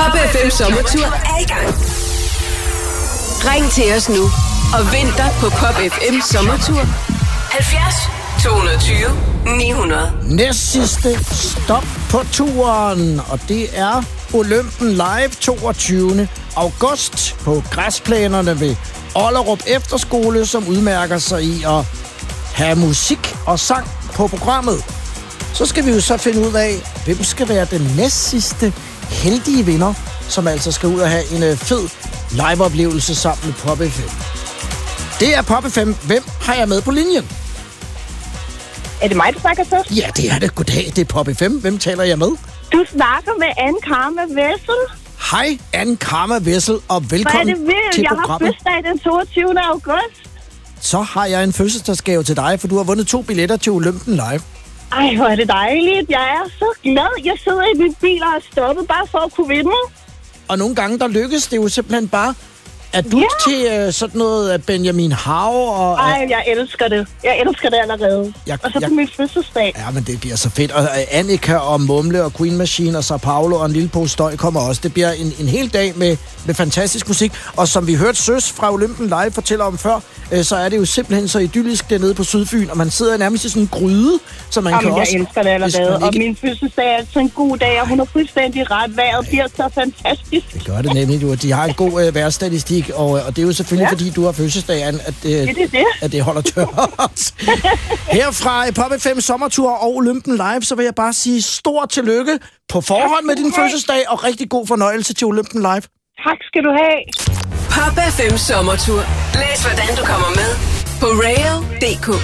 Pop FM Sommertur er i gang. Ring til os nu og vind dig på Pop FM Sommertur 70 220 900. Næst sidste stop på turen, og det er Olympen Live 22. august på græsplænerne ved Ollerup Efterskole, som udmærker sig i at have musik og sang på programmet. Så skal vi jo så finde ud af, hvem skal være den næst sidste heldige vinder, som altså skal ud og have en fed liveoplevelse sammen med Pop FM. Det er Pop FM. Hvem har jeg med på linjen? Er det mig, du snakker til? Ja, det er det. Goddag, det er Pop FM. Hvem taler jeg med? Du snakker med Anne Karma Vessel. Hej, Anne Karma Vessel, og velkommen til programmet. Jeg har fødselsdag den 22. august. Så har jeg en fødselsdagsgave til dig, for du har vundet 2 billetter til Olympen Live. Ej, hvor er det dejligt. Jeg er så glad. Jeg sidder i min bil og er stoppet bare for at kunne vinde. Og nogle gange, der lykkes det jo simpelthen bare. Er du til sådan noget af Benjamin Hav? Og, ej, jeg elsker det. Jeg elsker det allerede. Og så på min fødselsdag. Ja, men det bliver så fedt. Og Annika og Mumle og Queen Machine og Sao Paulo og en lille pose støj kommer også. Det bliver en hel dag med fantastisk musik. Og som vi hørte Søs fra Olympen Live fortæller om før, så er det jo simpelthen så idyllisk dernede på Sydfyn. Og man sidder nærmest i sådan en gryde, så man kan også... jeg elsker det allerede. Og min fødselsdag er altså en god dag, og hun er fuldstændig ret. Vejret bliver så fantastisk. Det gør det nemlig, du. De har en god vejrstatistik, og det er jo selvfølgelig, fordi du har fødselsdagen, at det holder tørt. Her fra Pop FM Sommertur og Olympen Live, så vil jeg bare sige stort tillykke på forhånd med din fødselsdag, og rigtig god fornøjelse til Olympen Live. Tak skal du have. Pop FM Sommertur. Læs hvordan du kommer med på rail.dk.